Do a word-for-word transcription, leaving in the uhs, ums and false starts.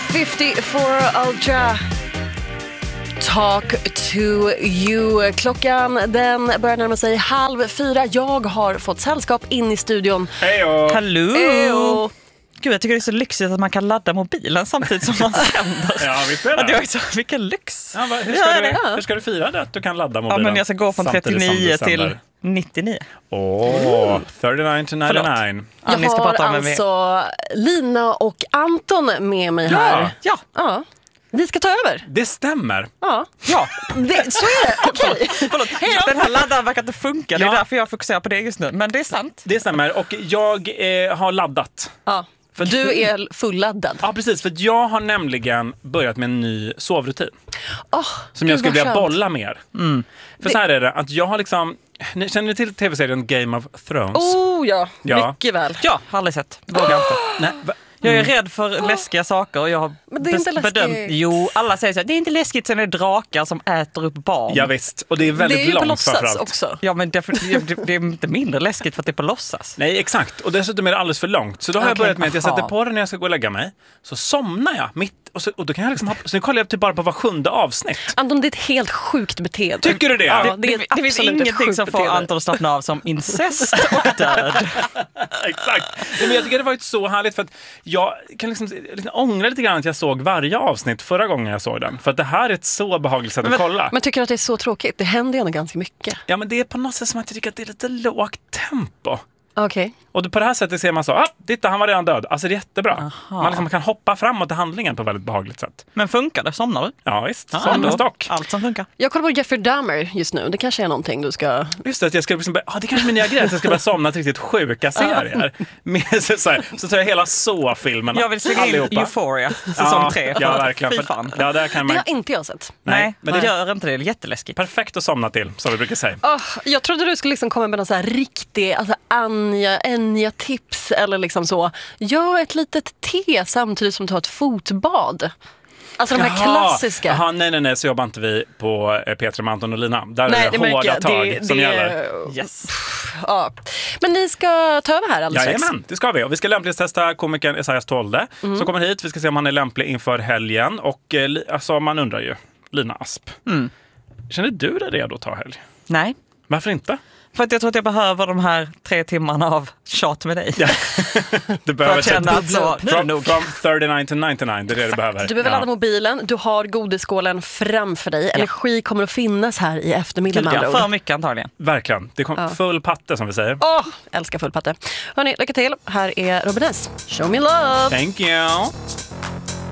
femtiofyra Ultra. Talk to you. Klockan den börjar närma sig halv fyra. Jag har fått sällskap in i studion. Hejo! Hallå! Hejo! Gud, jag tycker det är så lyxigt att man kan ladda mobilen samtidigt som man sänder. Ja, vi får det. Det är så, vilken lyx. Ja, va, hur, ska Ja, du, det. hur ska du fira det att du kan ladda mobilen? Ja, men jag ska gå från trettionio till nittionio. Åh, oh, trettionio till nittionio. Jag Annie ska har prata om en alltså Lina och Anton med mig här. Ja. Ja. Ja. Vi ska ta över. Det stämmer. Ja, Ja. det, så är det. Okej. Förlåt, den här laddaren verkar inte funka. Det är Ja. därför jag fokuserar på det just nu. Men det är sant. Det stämmer och jag eh, har laddat. Ja. För du är fulladdad. Ja, precis. För jag har nämligen börjat med en ny sovrutin. Oh, Som jag skulle vilja bolla mer. Mm. För Det- så här är det, att jag har liksom... Ni, känner ni till tv-serien Game of Thrones? Oh ja, Ja. mycket väl. Ja, aldrig sett. Vågar inte. Nej, va? Jag är rädd för läskiga saker och jag har Men det är inte bes- bedömt. läskigt. Jo, alla säger så här, det är inte läskigt sen är det drakar som äter upp barn. Ja, visst. Och det är väldigt Det är ju på långt låtsas framförallt. också. Ja, men det, det, det är inte mindre läskigt för att det är på låtsas. Nej, exakt. Och dessutom är det alldeles för långt. Så då har jag Okej, börjat med att jag aha. sätter på den när jag ska gå och lägga mig. Så somnar jag mitt. Och, så, och då kan jag liksom ha, så nu kollar jag typ bara på var sjunde avsnitt. Anton, det är ett helt sjukt beteende. Tycker du det? Ja, Det, det är det, ett det finns absolut ett ingenting sjukt som får beteende. Anton att slappna av som incest och död. Exakt. Men jag tycker det har varit så härligt för att jag kan liksom, liksom ångra lite grann att jag såg varje avsnitt förra gången jag såg den. För att det här är ett så behagligt sätt att Men, kolla. men tycker du att det är så tråkigt? Det händer ju ändå ganska mycket. Ja, men det är på något sätt som att jag tycker att det är lite lågt tempo. Okej. Och på det här sättet ser man så, ah, titta, han var redan död. Alltså det är jättebra. Aha. Man, liksom, man kan hoppa framåt i handlingen på ett väldigt behagligt sätt. Men funkar det? Somnar du? Ja, visst. Ja, Som en då. stock. Allt som funkar. Jag kollar på Jeffrey Dahmer just nu. Det kanske är någonting du ska... Just det, att jag ska liksom börja, ah, det kanske är min nya grej, att jag ska börja somna till riktigt sjuka serier. Med, så, så, här, så tar jag hela så-filmerna. Jag vill slänga in allihopa. Euphoria, säsong Ja, tre. ja, verkligen. Fy För- fan. Ja, där kan Det man... har inte jag sett. Nej, men det det gör inte det. Det är jätteläskigt. perfekt att somna till, som vi brukar säga. Oh, jag trodde du skulle liksom komma med någon så här riktig alltså Anja, Anja tips eller liksom så. Gör ett litet te samtidigt som du tar ett fotbad. Alltså de här klassiska. Jaha, nej, nej, nej, så jobbar inte vi på eh, Petra, Anton och Lina. Där Nej, är det, det hårda märker jag. tag Det- som det- gäller. Yes. Ja. Men ni ska ta över här alldeles strax. Jajamän, det ska vi. Och vi ska lämplighetstesta komikern Esaias Tolde Mm. som kommer hit. Vi ska se om han är lämplig inför helgen. Och eh, li- alltså, man undrar ju, Lina Asp. Mm. Känner du dig redo att ta helg? Nej. Varför inte? För att jag tror att jag behöver de här tre timmarna av tjat med dig. Ja. Du behöver att känna att så, nu är det från, nog. från trettionio till nittionio, det är det du behöver. Du behöver Ja. ladda mobilen, du har godisskålen framför dig. Energi kommer att finnas här i eftermiddag med Ja, andra ord. för mycket antagligen. Verkligen. Det kom Ja. full patte som vi säger. Åh, älskar fullpatte. Hörni, lycka till. Här är Robin S. Show me love. Thank you.